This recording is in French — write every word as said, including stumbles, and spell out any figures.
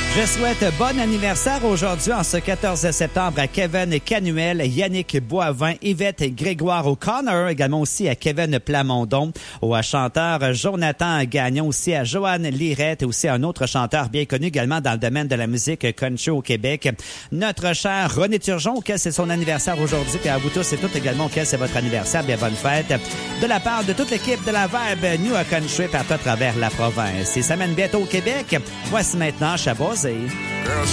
Je souhaite bon anniversaire aujourd'hui en ce quatorze septembre à Kevin Canuel, Yannick Boivin, Yvette Grégoire O'Connor, également aussi à Kevin Plamondon, au chanteur Jonathan Gagnon, aussi à Joanne Lirette et aussi à un autre chanteur bien connu également dans le domaine de la musique country au Québec, notre cher René Turgeon, auquel c'est son anniversaire aujourd'hui, puis à vous tous et toutes également auquel c'est votre anniversaire, bien bonne fête, de la part de toute l'équipe de la Vibe New Country partout à travers la province. Et ça mène bientôt au Québec. Voici maintenant Chabosé.